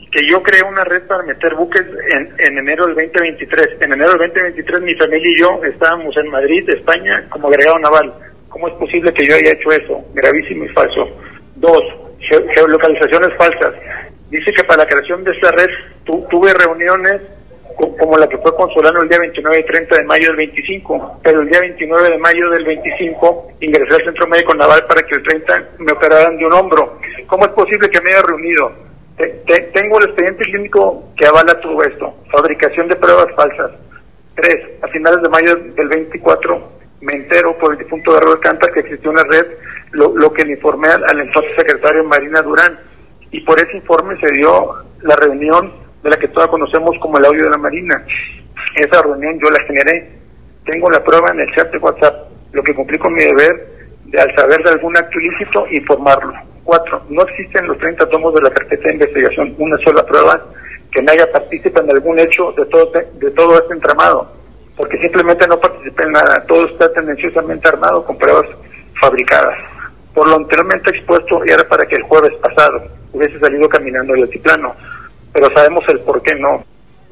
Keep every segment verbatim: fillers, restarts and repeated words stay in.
que yo creé una red para meter buques en, en enero del veinte veintitrés. En enero del veinte veintitrés mi familia y yo estábamos en Madrid, España, como agregado naval. ¿Cómo es posible que yo haya hecho eso? Gravísimo y falso. Dos, ge- geolocalizaciones falsas. Dice que para la creación de esta red tu, tuve reuniones co- como la que fue con Solano el día veintinueve y treinta de mayo del veinticinco, pero el día veintinueve de mayo del veinticinco ingresé al Centro Médico Naval para que el treinta me operaran de un hombro. ¿Cómo es posible que me haya reunido? Te, te, tengo el expediente clínico que avala todo esto. Fabricación de pruebas falsas. Tres, a finales de mayo del veinticuatro me entero por el difunto Garro Alcántara que existió una red, lo, lo que le informé al, al entonces secretario Marina Durán, y por ese informe se dio la reunión de la que todos conocemos como el audio de la Marina. Esa reunión yo la generé, tengo la prueba en el chat de WhatsApp, lo que cumplí con mi deber de, al saber de algún acto ilícito, informarlo. Cuatro, no existen los treinta tomos de la carpeta de investigación una sola prueba que me haga partícipe en algún hecho de todo, de todo este entramado, porque simplemente no participé en nada, todo está tendenciosamente armado con pruebas fabricadas. Por lo anteriormente expuesto, era para que el jueves pasado hubiese salido caminando el altiplano, pero sabemos el por qué no.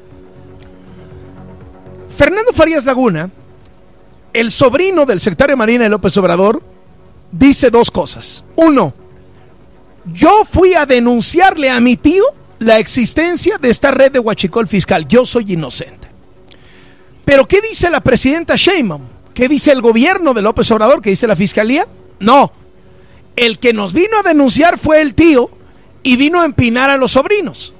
Fernando Farías Laguna, el sobrino del secretario de Marina de López Obrador, dice dos cosas. Uno, yo fui a denunciarle a mi tío la existencia de esta red de huachicol fiscal, yo soy inocente. Pero ¿qué dice la presidenta Sheinbaum? ¿Qué dice el gobierno de López Obrador? ¿Qué dice la fiscalía? No, el que nos vino a denunciar fue el tío y vino a empinar a los sobrinos.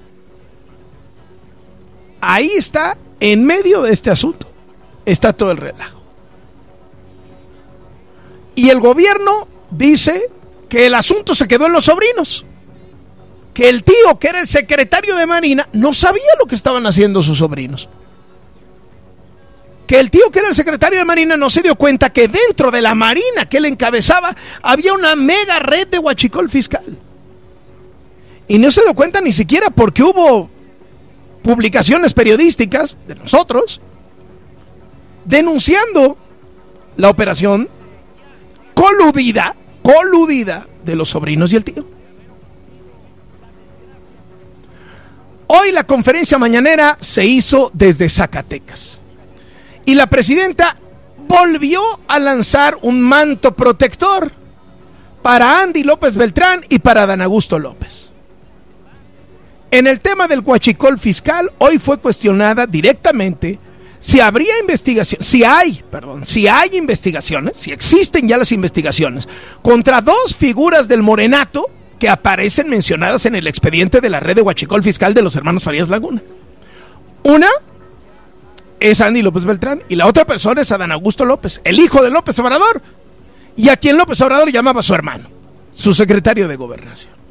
Ahí está, en medio de este asunto, está todo el relajo. Y el gobierno dice que el asunto se quedó en los sobrinos, que el tío, que era el secretario de Marina, no sabía lo que estaban haciendo sus sobrinos, que el tío, que era el secretario de Marina, no se dio cuenta que dentro de la Marina que él encabezaba había una mega red de huachicol fiscal, y no se dio cuenta ni siquiera porque hubo publicaciones periodísticas de nosotros denunciando la operación coludida, coludida de los sobrinos y el tío. Hoy la conferencia mañanera se hizo desde Zacatecas y la presidenta volvió a lanzar un manto protector para Andy López Beltrán y para Adán Augusto López. En el tema del huachicol fiscal, hoy fue cuestionada directamente si habría investigación, si hay, perdón, si hay investigaciones, si existen ya las investigaciones contra dos figuras del morenato que aparecen mencionadas en el expediente de la red de huachicol fiscal de los hermanos Farías Laguna. Una es Andy López Beltrán y la otra persona es Adán Augusto López, el hijo de López Obrador, y a quien López Obrador llamaba su hermano, su secretario de Gobernación.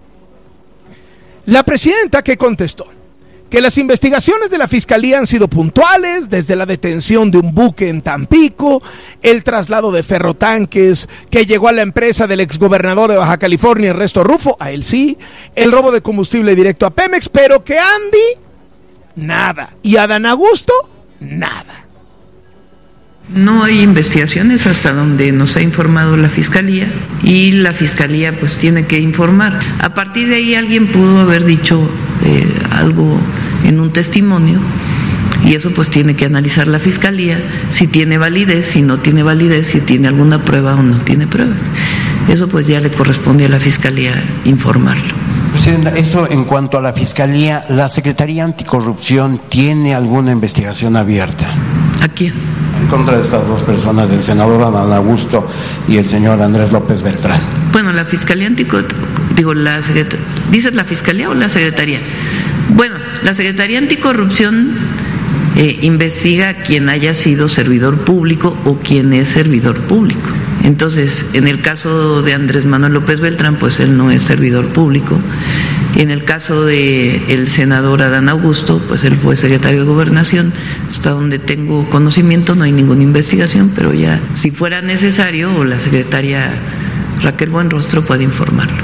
La presidenta, ¿qué contestó? Que las investigaciones de la fiscalía han sido puntuales, desde la detención de un buque en Tampico, el traslado de ferrotanques que llegó a la empresa del exgobernador de Baja California, Ernesto Rufo, a él sí, el robo de combustible directo a Pemex, pero que Andy, nada, y Adán Augusto, nada. No hay investigaciones hasta donde nos ha informado la Fiscalía y la Fiscalía pues tiene que informar. A partir de ahí alguien pudo haber dicho eh, algo en un testimonio y eso pues tiene que analizar la Fiscalía si tiene validez, si no tiene validez, si tiene alguna prueba o no tiene pruebas. Eso pues ya le corresponde a la Fiscalía informarlo. Presidenta, eso en cuanto a la Fiscalía, ¿la Secretaría Anticorrupción tiene alguna investigación abierta? ¿A quién? En contra de estas dos personas, del senador Adán Augusto y el señor Andrés López Beltrán. Bueno, la Fiscalía Anticorrupción, digo, la Secretaría, ¿dices la Fiscalía o la Secretaría? Bueno, la Secretaría Anticorrupción eh, investiga a quien haya sido servidor público o quien es servidor público. Entonces, en el caso de Andrés Manuel López Beltrán, pues él no es servidor público. En el caso de el senador Adán Augusto, pues él fue secretario de Gobernación. Hasta donde tengo conocimiento no hay ninguna investigación, pero ya si fuera necesario, o la secretaria Raquel Buenrostro puede informarlo.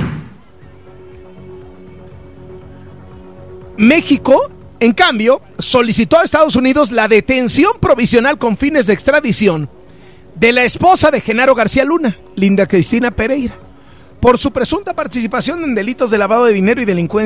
México, en cambio, solicitó a Estados Unidos la detención provisional con fines de extradición de la esposa de Genaro García Luna, Linda Cristina Pereira, por su presunta participación en delitos de lavado de dinero y delincuencia